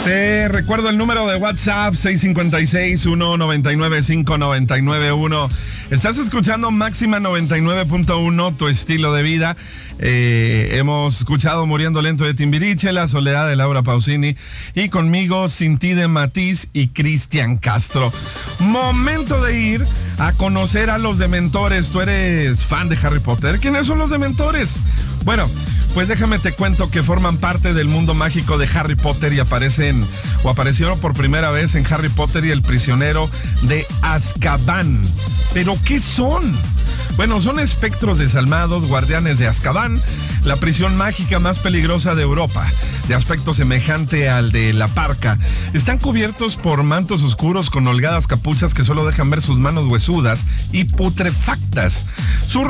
Te recuerdo el número de WhatsApp, 656-199-5991. Estás escuchando Máxima 99.1, tu estilo de vida. Hemos escuchado Muriendo Lento de Timbiriche, La Soledad de Laura Pausini y conmigo Sin Ti de Matiz y Cristian Castro. Momento de ir a conocer a los Dementores. ¿Tú eres fan de Harry Potter? ¿Quiénes son los Dementores? Bueno, pues déjame te cuento que forman parte del mundo mágico de Harry Potter y aparecieron por primera vez en Harry Potter y el prisionero de Azkaban. ¿Pero qué son? Bueno, son espectros desalmados, guardianes de Azkaban, la prisión mágica más peligrosa de Europa, de aspecto semejante al de la parca. Están cubiertos por mantos oscuros con holgadas capuchas que solo dejan ver sus manos huesudas y putrefactas. Su